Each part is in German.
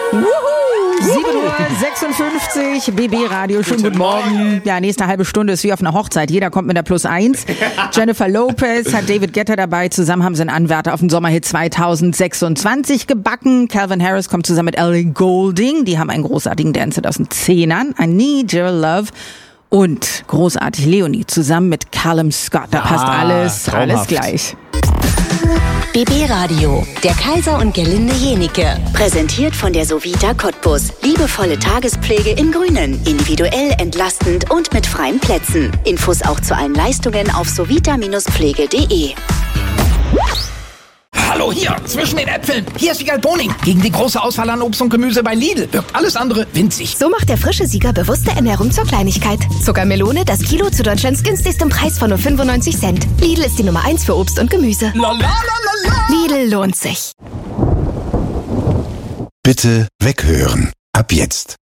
7:56 Uhr, BB Radio, schönen guten Morgen. Ja, nächste halbe Stunde ist wie auf einer Hochzeit. Jeder kommt mit der +1. Jennifer Lopez hat David Guetta dabei. Zusammen haben sie einen Anwärter auf den Sommerhit 2026 gebacken. Calvin Harris kommt zusammen mit Ellie Goulding. Die haben einen großartigen Dance aus den 10ern. I Need Your Love. Und großartig Leonie zusammen mit Callum Scott. Da passt alles gleich. BB Radio, der Kaiser und Gerlinde Jenike. Präsentiert von der Sovita Cottbus. Liebevolle Tagespflege in Grünen. Individuell, entlastend und mit freien Plätzen. Infos auch zu allen Leistungen auf sovita-pflege.de. Hallo hier, zwischen den Äpfeln. Hier ist Siegal Boning. Gegen die große Auswahl an Obst und Gemüse bei Lidl wirkt alles andere winzig. So macht der frische Sieger bewusste Ernährung zur Kleinigkeit. Zuckermelone, das Kilo zu Deutschlands günstigstem Preis von nur 95 Cent. Lidl ist die Nummer 1 für Obst und Gemüse. Lidl lohnt sich. Bitte weghören. Ab jetzt.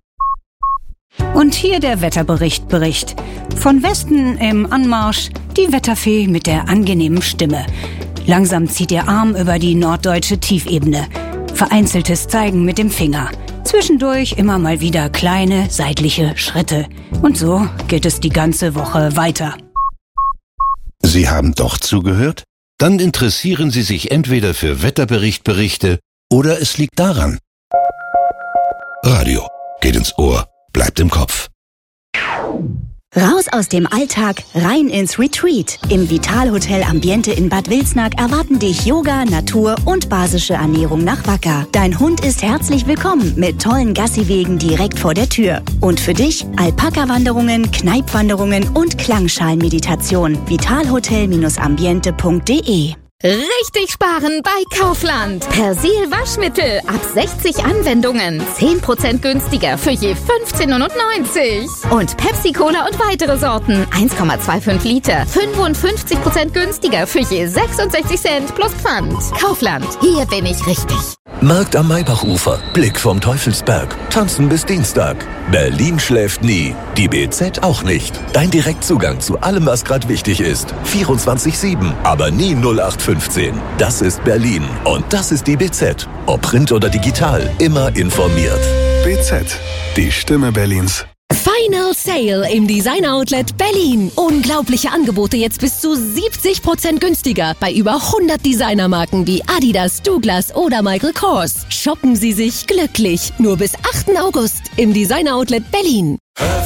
Und hier der Wetterbericht. Von Westen im Anmarsch die Wetterfee mit der angenehmen Stimme. Langsam zieht ihr Arm über die norddeutsche Tiefebene. Vereinzeltes Zeigen mit dem Finger. Zwischendurch immer mal wieder kleine seitliche Schritte. Und so geht es die ganze Woche weiter. Sie haben doch zugehört? Dann interessieren Sie sich entweder für Wetterberichte oder es liegt daran. Radio geht ins Ohr, bleibt im Kopf. Raus aus dem Alltag, rein ins Retreat. Im Vitalhotel Ambiente in Bad Wilsnack erwarten dich Yoga, Natur und basische Ernährung nach Wacker. Dein Hund ist herzlich willkommen mit tollen Gassiwegen direkt vor der Tür. Und für dich Alpaka-Wanderungen, Kneipwanderungen und Klangschalen-Meditation. vitalhotel-ambiente.de. Richtig sparen bei Kaufland. Persil Waschmittel ab 60 Anwendungen. 10% günstiger für je 15,99. Und Pepsi Cola und weitere Sorten. 1,25 Liter. 55% günstiger für je 66 Cent plus Pfand. Kaufland. Hier bin ich richtig. Markt am Maybachufer. Blick vom Teufelsberg. Tanzen bis Dienstag. Berlin schläft nie. Die BZ auch nicht. Dein Direktzugang zu allem, was gerade wichtig ist. 24/7. Aber nie 0815. Das ist Berlin. Und das ist die BZ. Ob Print oder digital. Immer informiert. BZ. Die Stimme Berlins. Final Sale im Designer Outlet Berlin. Unglaubliche Angebote jetzt bis zu 70% günstiger bei über 100 Designermarken wie Adidas, Douglas oder Michael Kors. Shoppen Sie sich glücklich. Nur bis 8. August im Designer Outlet Berlin.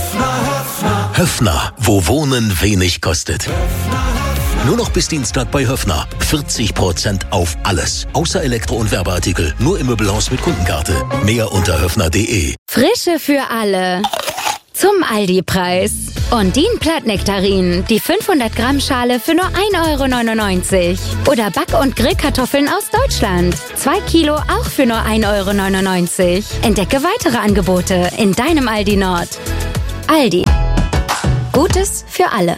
Höffner, wo Wohnen wenig kostet. Nur noch bis Dienstag bei Höffner. 40% auf alles. Außer Elektro- und Werbeartikel. Nur im Möbelhaus mit Kundenkarte. Mehr unter höffner.de. Frische für alle. Zum Aldi-Preis. Ondine Plattnektarin, die 500 Gramm Schale für nur 1,99 €. Oder Back- und Grillkartoffeln aus Deutschland. 2 Kilo auch für nur 1,99 €. Entdecke weitere Angebote in deinem Aldi Nord. Aldi. Gutes für alle.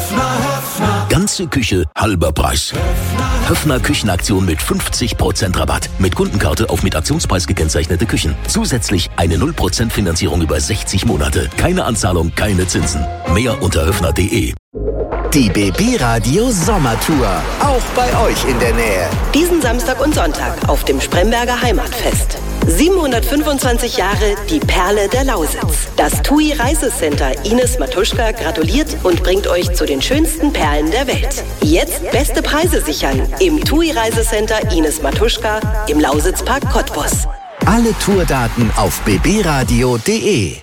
Ganze Küche, halber Preis. Höffner Küchenaktion mit 50% Rabatt. Mit Kundenkarte auf mit Aktionspreis gekennzeichnete Küchen. Zusätzlich eine 0% Finanzierung über 60 Monate. Keine Anzahlung, keine Zinsen. Mehr unter höffner.de. Die BB Radio Sommertour. Auch bei euch in der Nähe. Diesen Samstag und Sonntag auf dem Spremberger Heimatfest. 725 Jahre die Perle der Lausitz. Das TUI Reisecenter Ines Matuschka gratuliert und bringt euch zu den schönsten Perlen der Welt. Jetzt beste Preise sichern im TUI Reisecenter Ines Matuschka im Lausitzpark Cottbus. Alle Tourdaten auf bbradio.de.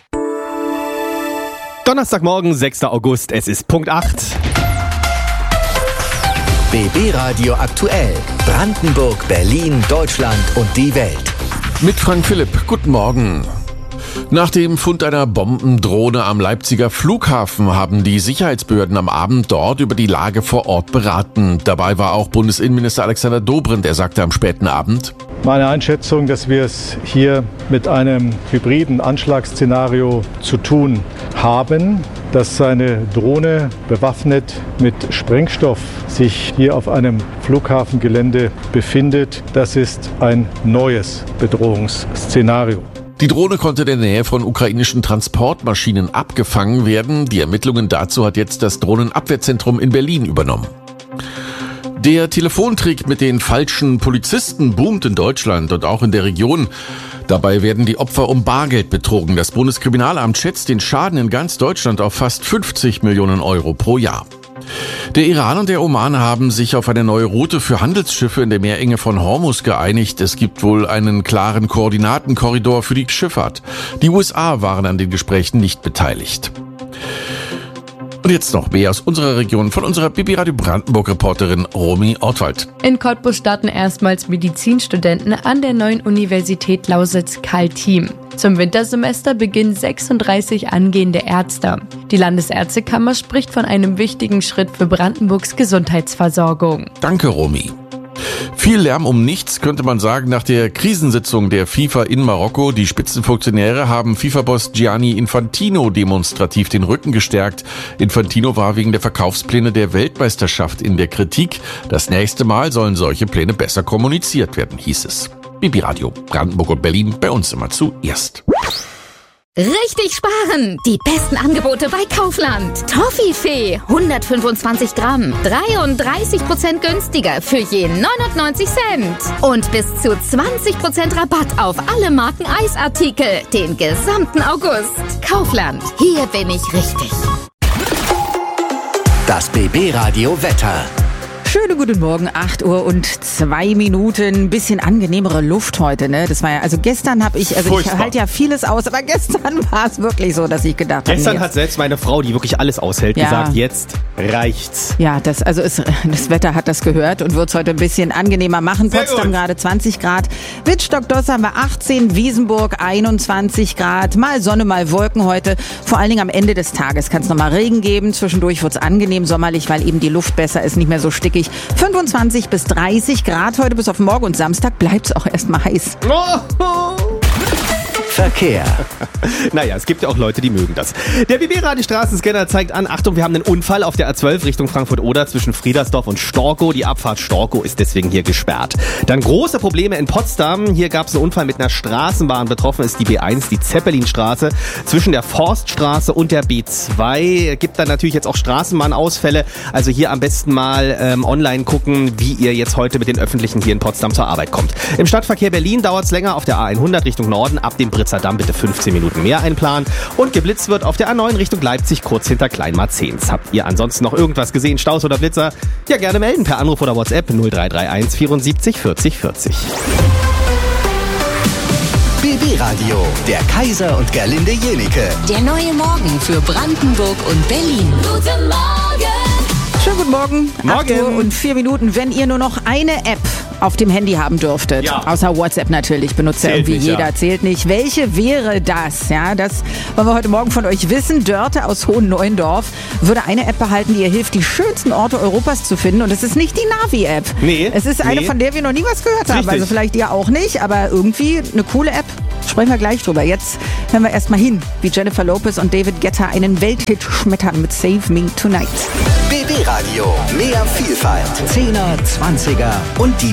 Donnerstagmorgen, 6. August, es ist Punkt 8. BB Radio aktuell. Brandenburg, Berlin, Deutschland und die Welt. Mit Frank Philipp, guten Morgen. Nach dem Fund einer Bombendrohne am Leipziger Flughafen haben die Sicherheitsbehörden am Abend dort über die Lage vor Ort beraten. Dabei war auch Bundesinnenminister Alexander Dobrindt. Er sagte am späten Abend: Meine Einschätzung, dass wir es hier mit einem hybriden Anschlagsszenario zu tun haben, dass eine Drohne bewaffnet mit Sprengstoff sich hier auf einem Flughafengelände befindet. Das ist ein neues Bedrohungsszenario. Die Drohne konnte in der Nähe von ukrainischen Transportmaschinen abgefangen werden. Die Ermittlungen dazu hat jetzt das Drohnenabwehrzentrum in Berlin übernommen. Der Telefontrick mit den falschen Polizisten boomt in Deutschland und auch in der Region. Dabei werden die Opfer um Bargeld betrogen. Das Bundeskriminalamt schätzt den Schaden in ganz Deutschland auf fast 50 Millionen Euro pro Jahr. Der Iran und der Oman haben sich auf eine neue Route für Handelsschiffe in der Meerenge von Hormuz geeinigt. Es gibt wohl einen klaren Koordinatenkorridor für die Schifffahrt. Die USA waren an den Gesprächen nicht beteiligt. Und jetzt noch mehr aus unserer Region von unserer BB Radio Brandenburg-Reporterin Romy Ortwald. In Cottbus starten erstmals Medizinstudenten an der neuen Universität Lausitz-Kaltim. Zum Wintersemester beginnen 36 angehende Ärzte. Die Landesärztekammer spricht von einem wichtigen Schritt für Brandenburgs Gesundheitsversorgung. Danke, Romy. Viel Lärm um nichts, könnte man sagen, nach der Krisensitzung der FIFA in Marokko. Die Spitzenfunktionäre haben FIFA-Boss Gianni Infantino demonstrativ den Rücken gestärkt. Infantino war wegen der Verkaufspläne der Weltmeisterschaft in der Kritik. Das nächste Mal sollen solche Pläne besser kommuniziert werden, hieß es. BB Radio, Brandenburg und Berlin, bei uns immer zuerst. Richtig sparen! Die besten Angebote bei Kaufland. Toffifee, 125 Gramm, 33% günstiger für je 99 Cent. Und bis zu 20% Rabatt auf alle Marken Eisartikel den gesamten August. Kaufland, hier bin ich richtig. Das BB Radio Wetter. Schönen guten Morgen, 8:02. Ein bisschen angenehmere Luft heute, ne? Das war ja, also gestern habe ich halte ja vieles aus, aber gestern war es wirklich so, dass ich gedacht habe. Gestern hat selbst meine Frau, die wirklich alles aushält, gesagt, jetzt reicht's. Ja, das Wetter hat das gehört und wird es heute ein bisschen angenehmer machen. Potsdam gerade 20 Grad. Wittstock-Doss haben wir 18, Wiesenburg 21 Grad. Mal Sonne, mal Wolken heute. Vor allen Dingen am Ende des Tages kann es nochmal Regen geben. Zwischendurch wird es angenehm sommerlich, weil eben die Luft besser ist, nicht mehr so stickig. 25 bis 30 Grad heute bis auf morgen und Samstag bleibt es auch erstmal heiß. Verkehr. Naja, es gibt ja auch Leute, die mögen das. Der BB-Radio-Straßenscanner zeigt an, Achtung, wir haben einen Unfall auf der A12 Richtung Frankfurt-Oder zwischen Friedersdorf und Storkow. Die Abfahrt Storkow ist deswegen hier gesperrt. Dann große Probleme in Potsdam. Hier gab es einen Unfall mit einer Straßenbahn. Betroffen ist die B1, die Zeppelinstraße. Zwischen der Forststraße und der B2 gibt dann natürlich jetzt auch Straßenbahnausfälle. Also hier am besten mal online gucken, wie ihr jetzt heute mit den Öffentlichen hier in Potsdam zur Arbeit kommt. Im Stadtverkehr Berlin dauert es länger auf der A100 Richtung Norden. Ab dem Britzer Damm bitte 15 Minuten mehr einplanen. Und geblitzt wird auf der A9 Richtung Leipzig, kurz hinter Kleinmarzens. Habt ihr ansonsten noch irgendwas gesehen, Staus oder Blitzer? Ja, gerne melden per Anruf oder WhatsApp 0331 74 40 40. BB Radio, der Kaiser und Gerlinde Jenike. Der neue Morgen für Brandenburg und Berlin. Guten Morgen! Schönen guten Morgen. 8:04. Wenn ihr nur noch eine App auf dem Handy haben dürftet, außer WhatsApp natürlich, benutzt ja irgendwie jeder, zählt nicht. Welche wäre das? Ja, das wollen wir heute Morgen von euch wissen. Dörte aus Hohen-Neuendorf würde eine App behalten, die ihr hilft, die schönsten Orte Europas zu finden. Und es ist nicht die Navi-App. Nee. Es ist eine, von der wir noch nie was gehört haben. Also vielleicht ihr auch nicht, aber irgendwie eine coole App. Sprechen wir gleich drüber. Jetzt hören wir erstmal hin, wie Jennifer Lopez und David Guetta einen Welthit schmettern mit Save Me Tonight. BB Radio, mehr Vielfalt, 10er, 20er und die